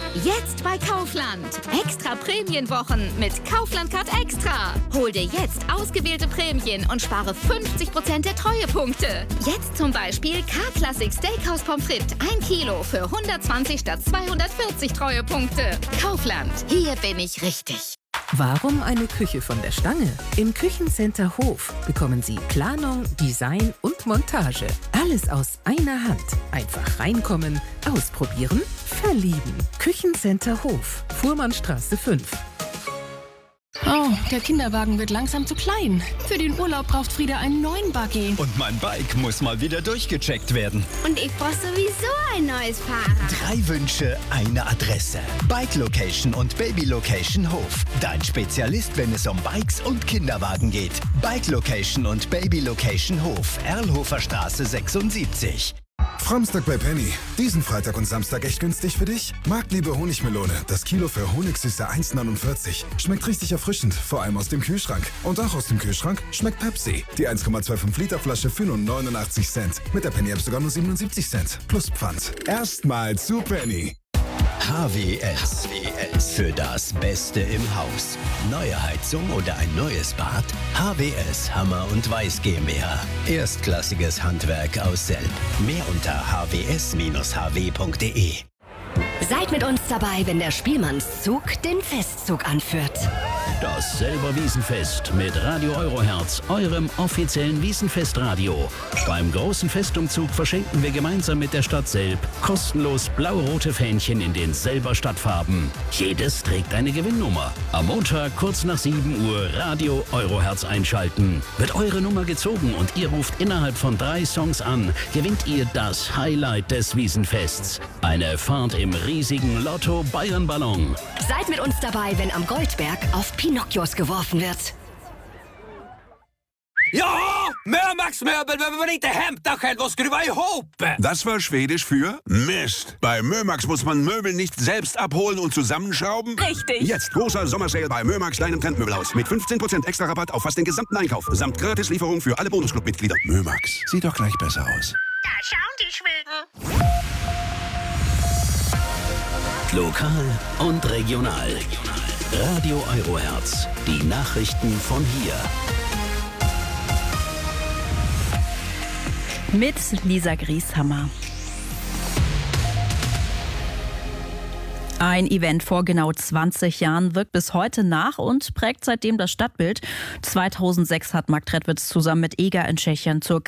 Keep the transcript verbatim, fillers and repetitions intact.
Jetzt bei Kaufland. Extra Prämienwochen mit Kaufland Card Extra. Hol dir jetzt ausgewählte Prämien und spare fünfzig Prozent der Treuepunkte. Jetzt zum Beispiel K-Classic Steakhouse Pommes frites ein Kilo für hundertzwanzig statt zweihundertvierzig Treuepunkte. Kaufland. Hier bin ich richtig. Warum eine Küche von der Stange? Im Küchencenter Hof bekommen Sie Planung, Design und Montage. Alles aus einer Hand. Einfach reinkommen, ausprobieren, verlieben. Küchencenter Hof, Fuhrmannstraße fünf. Oh, der Kinderwagen wird langsam zu klein. Für den Urlaub braucht Frieda einen neuen Buggy. Und mein Bike muss mal wieder durchgecheckt werden. Und ich brauche sowieso ein neues Fahrrad. Drei Wünsche, eine Adresse. Bike Location und Baby Location Hof. Dein Spezialist, wenn es um Bikes und Kinderwagen geht. Bike Location und Baby Location Hof. Erlhofer Straße sechsundsiebzig. Framstag bei Penny. Diesen Freitag und Samstag echt günstig für dich? Marktliebe Honigmelone. Das Kilo für Honigsüße eins neunundvierzig. Schmeckt richtig erfrischend, vor allem aus dem Kühlschrank. Und auch aus dem Kühlschrank schmeckt Pepsi. Die eins Komma fünfundzwanzig Liter Flasche für nur neunundachtzig Cent. Mit der Penny App sogar nur siebenundsiebzig Cent. Plus Pfand. Erstmal zu Penny. H W S. H W S. Für das Beste im Haus. Neue Heizung oder ein neues Bad? H W S Hammer und Weiß GmbH. Erstklassiges Handwerk aus Selb. Mehr unter h w s Bindestrich h w punkt d e. Seid mit uns dabei, wenn der Spielmannszug den Festzug anführt. Das Selber Wiesenfest mit Radio Euroherz, eurem offiziellen Wiesenfestradio. Beim großen Festumzug verschenken wir gemeinsam mit der Stadt Selb kostenlos blau-rote Fähnchen in den Selber Stadtfarben. Jedes trägt eine Gewinnnummer. Am Montag kurz nach sieben Uhr Radio Euroherz einschalten. Wird eure Nummer gezogen und ihr ruft innerhalb von drei Songs an, gewinnt ihr das Highlight des Wiesenfests. Eine Fahrt im riesigen Lotto Bayern Ballon. Seid mit uns dabei, wenn am Goldberg auf Pinocchios geworfen wird. Ja, Mömax-Möbel, wenn man inte hämtar själv och skruva ihop. Das war Schwedisch für Mist. Bei Mömax muss man Möbel nicht selbst abholen und zusammenschrauben. Richtig. Jetzt großer Sommersale bei Mömax, deinem Trendmöbelhaus. Mit fünfzehn Prozent extra Rabatt auf fast den gesamten Einkauf. Samt Gratislieferung für alle Bonusclub-Mitglieder. Mömax, sieht doch gleich besser aus. Da schauen die Schweden. Lokal und regional. Radio Euroherz. Die Nachrichten von hier. Mit Lisa Grieshammer. Ein Event vor genau zwanzig Jahren wirkt bis heute nach und prägt seitdem das Stadtbild. zweitausendsechs hat Marktredwitz zusammen mit Eger in Tschechien zur